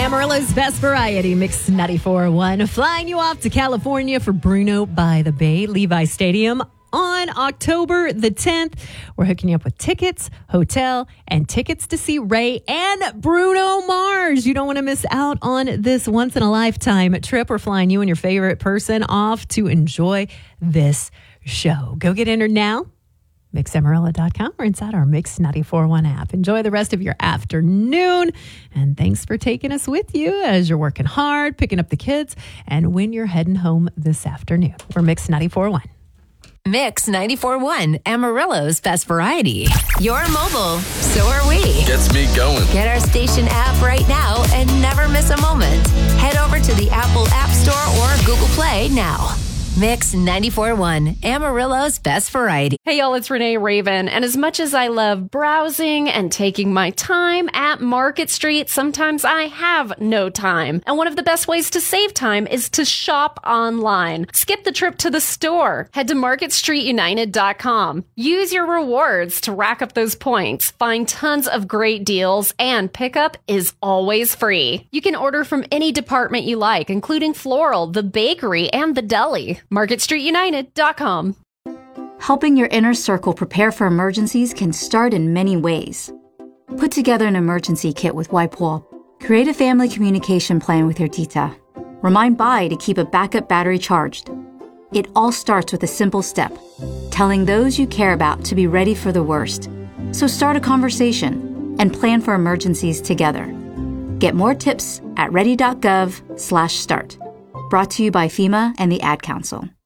Amarillo's best variety, Mix 94.1. Flying you off to California for Bruno by the Bay, Levi Stadium on October the 10th. We're hooking you up with tickets, hotel, and tickets to see Ray and Bruno Mars. You don't want to miss out on this once-in-a-lifetime trip. We're flying you and your favorite person off to enjoy this show. Go get entered now. MixAmarillo.com or inside our Mix 94.1 app. Enjoy the rest of your afternoon. And thanks for taking us with you as you're working hard, picking up the kids, and when you're heading home this afternoon. We're Mix 94.1. Mix 94.1, Amarillo's best variety. You're mobile, so are we. Gets me going. Get our station app right now and never miss a moment. Head over to the Apple App Store or Google Play now. Mix 94.1, Amarillo's best variety. Hey y'all, it's Renee Raven. And as much as I love browsing and taking my time at Market Street, sometimes I have no time. And one of the best ways to save time is to shop online. Skip the trip to the store. Head to MarketStreetUnited.com. Use your rewards to rack up those points. Find tons of great deals, and pickup is always free. You can order from any department you like, including floral, the bakery, and the deli. MarketStreetUnited.com. Helping your inner circle prepare for emergencies can start in many ways. Put together an emergency kit with WipeWall. Create a family communication plan with your tita. Remind Bai to keep a backup battery charged. It all starts with a simple step, telling those you care about to be ready for the worst. So start a conversation and plan for emergencies together. Get more tips at ready.gov/start. Brought to you by FEMA and the Ad Council.